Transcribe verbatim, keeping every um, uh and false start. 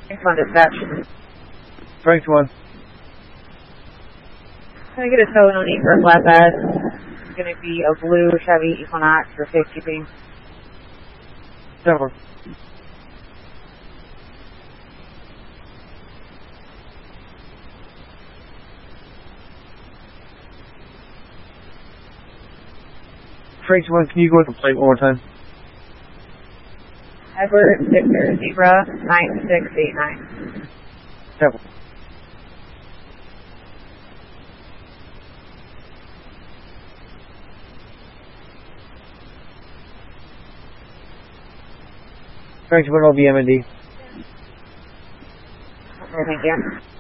Thanks, one dispatch. Franks one. Can I get a tow on eight for a flatbed? It's going to be a blue Chevy Equinox for safekeeping. Denver. Franks one, can you go with the plate one more time? Edward Victor Zebra nine six eight nine. Denver. Franks one, I'll be M and D. Okay, thank you.